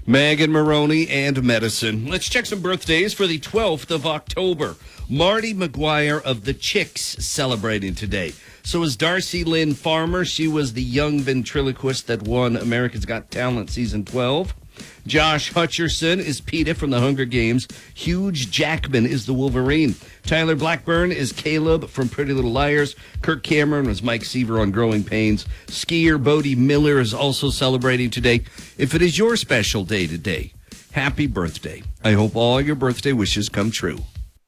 Megan Maroney and medicine. Let's check some birthdays for the 12th of October. Marty McGuire of the Chicks celebrating today. So is Darcy Lynn Farmer. She was the young ventriloquist that won America's Got Talent Season 12. Josh Hutcherson is Peeta from the Hunger Games. Hugh Jackman is the Wolverine. Tyler Blackburn is Caleb from Pretty Little Liars. Kirk Cameron was Mike Seaver on Growing Pains. Skier Bodie Miller is also celebrating today. If it is your special day today, happy birthday. I hope all your birthday wishes come true.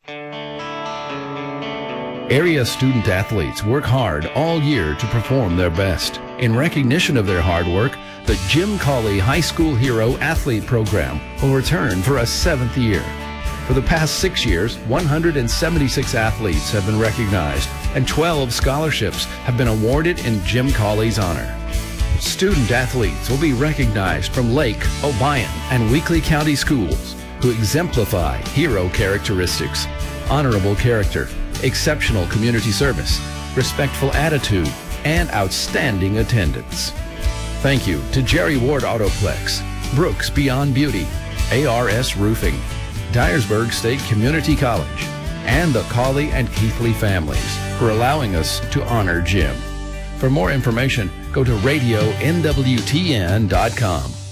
Area student athletes work hard all year to perform their best. In recognition of their hard work, the Jim Cawley High School Hero Athlete Program will return for a 7th year. For the past 6 years, 176 athletes have been recognized, and 12 scholarships have been awarded in Jim Cawley's honor. Student athletes will be recognized from Lake, Obion, and Weakley County schools who exemplify hero characteristics, honorable character, exceptional community service, respectful attitude, and outstanding attendance. Thank you to Jerry Ward Autoplex, Brooks Beyond Beauty, ARS Roofing, Dyersburg State Community College, and the Cawley and Keithley families for allowing us to honor Jim. For more information, go to radionwtn.com.